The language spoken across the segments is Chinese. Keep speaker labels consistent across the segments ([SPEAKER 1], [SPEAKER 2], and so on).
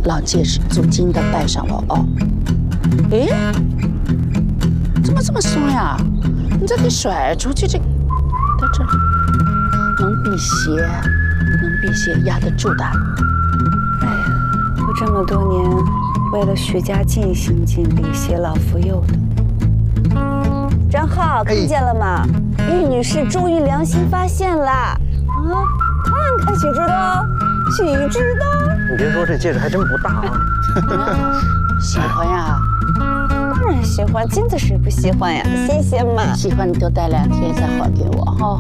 [SPEAKER 1] 老戒指足金的戴上了哦。哎，怎么这么松呀？你这给甩出去，这在这里能辟邪，压得住的。
[SPEAKER 2] 哎呀，我这么多年为了许家尽心尽力，偕老扶幼的。张浩，看见了吗？玉女士终于良心发现了啊！看看许知道，许知道。
[SPEAKER 3] 你别说，这戒指还真不大啊。
[SPEAKER 1] 喜欢呀？
[SPEAKER 2] 当然喜欢，金子谁不喜欢呀？谢谢嘛。
[SPEAKER 1] 喜欢你多戴2天再还给我哈。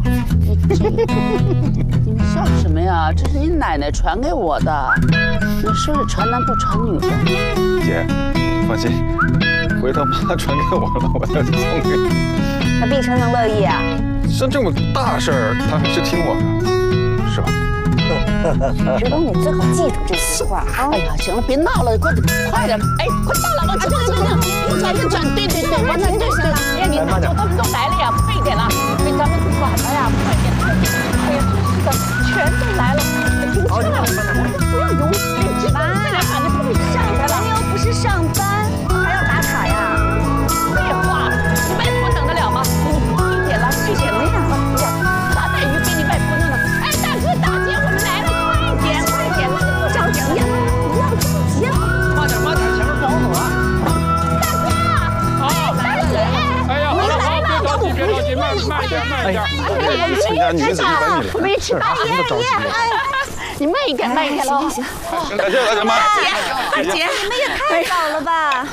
[SPEAKER 1] 你们笑什么呀？这是你奶奶传给我的。你说是传男不传女的。
[SPEAKER 4] 姐，放心，回头妈传给我了，我再送给你。
[SPEAKER 2] 那碧晨能乐意啊？
[SPEAKER 4] 像这么大事儿，他还是听我的，是吧？
[SPEAKER 2] 知道你最好记住这句话啊！
[SPEAKER 1] 哎呀，行了，别闹了，快点！哎，快到了，往这右转，对，往这就行了。哎，你都来了呀，快一点了，给咱们晚了呀，快点！哎呀，真是的，全都来了，停车了，不要犹豫，妈，你不会上来了？
[SPEAKER 2] 咱又不是上班，还要打卡呀？
[SPEAKER 1] 废话，你外婆等得了吗？你快一点了，快点了呀！大带鱼给你外婆弄的。哎，大哥大姐，我们来了，快点，不着急呀，不要着急啊！
[SPEAKER 3] 慢点，前面不好走啊！
[SPEAKER 1] 大哥，大姐，
[SPEAKER 4] 哎呀，好了，别着急，慢一点。哎呀，亲家女子100米了，
[SPEAKER 1] 没吃饱，你慢一点了。
[SPEAKER 4] 行，感谢大家妈。
[SPEAKER 1] 大姐，
[SPEAKER 2] 你们也太早了吧？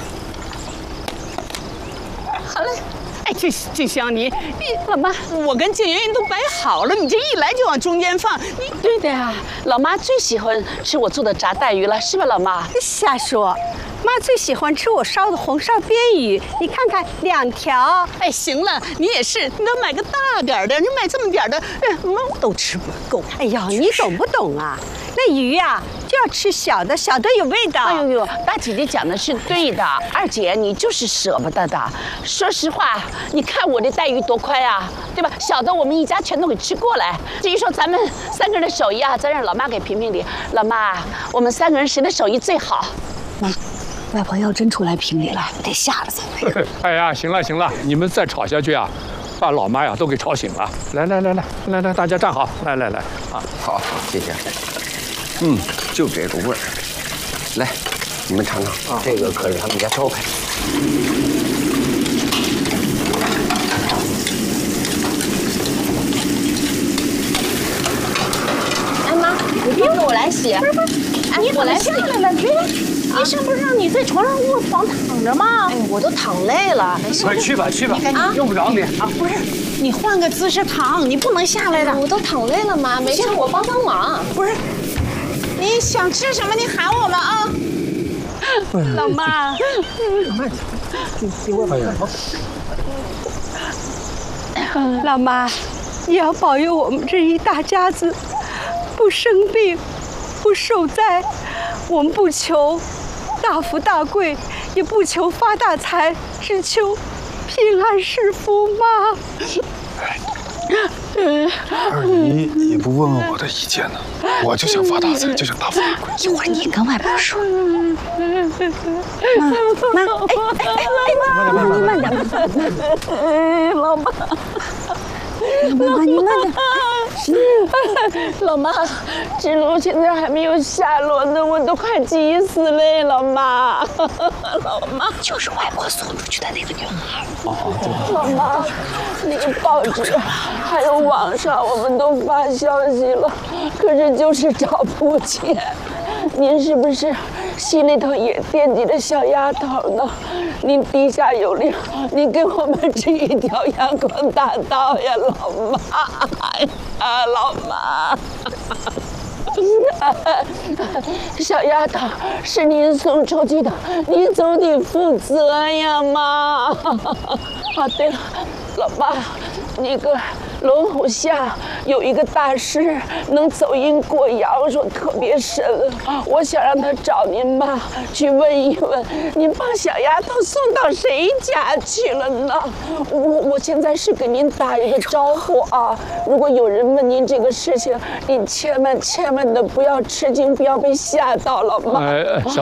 [SPEAKER 1] 好嘞。
[SPEAKER 5] 哎，静香，你老妈，我跟静云都摆好了，你这一来就往中间放，你
[SPEAKER 1] 对的呀，老妈最喜欢吃我做的炸带鱼了，是吧，老妈？
[SPEAKER 5] 瞎说。妈最喜欢吃我烧的红烧鳊鱼，你看看2条。哎，行了，你也是，你得买个大点的，你买这么点的，我都吃不够。
[SPEAKER 6] 哎呀，你懂不懂啊？那鱼呀，就要吃小的，小的有味道。
[SPEAKER 1] 哎呦，大姐姐讲的是对的，二姐你就是舍不得的。说实话，你看我这带鱼多宽呀，对吧？小的我们一家全都给吃过来。至于说咱们3个人的手艺啊，咱让老妈给评评理。老妈，我们3个人谁的手艺最好？
[SPEAKER 2] 妈，外婆要真出来评理了，我得吓了才对。
[SPEAKER 7] 哎呀，行了，你们再吵下去啊，把老妈呀都给吵醒了。来，大家站好，来啊！
[SPEAKER 3] 好，谢谢。就这个味儿。来，你们尝尝，这个可是他们家招牌。
[SPEAKER 1] 哎妈，你别我来洗。哎，我来洗。下来了，医生不是让你在床上卧床躺着吗？
[SPEAKER 6] 哎，我都躺累了，没事。
[SPEAKER 3] 快去吧，用不着你啊。
[SPEAKER 6] 不是，你换个姿势躺，你不能下来的。
[SPEAKER 8] 我都躺累了妈，没事，我帮忙。
[SPEAKER 6] 不是，你想吃什么你喊我们啊。老妈，老妈，你要保佑我们这一大家子不生病，不受灾。我们不求大富大贵，也不求发大财，只求平安是福嘛。
[SPEAKER 4] 二姨也不问问我的意见呢，我就想发大财，就想大富大贵。
[SPEAKER 2] 一会儿你跟外婆说。妈，妈，你慢点。
[SPEAKER 1] 老妈，
[SPEAKER 2] 妈，你慢点。
[SPEAKER 1] 老妈，志龙现在还没有下落呢，我都快急死了，老妈。老妈，
[SPEAKER 2] 就是外婆送出去的那个女孩。
[SPEAKER 1] 老妈，那个报纸还有网上我们都发消息了，可是就是找不见。您是不是心里头也惦记着小丫头呢？您地下有灵，您给我们指一条阳光大道呀，老妈！哎呀，老妈！小丫头是您送出去的，您总得负责呀，妈。啊，对了，老妈，那个龙虎下有一个大师能走阴过阳，说特别神，我想让他找您妈去问一问，您把小丫头送到谁家去了呢？我现在是给您打一个招呼啊，如果有人问您这个事情，您千万的不要吃惊，不要被吓到了，妈。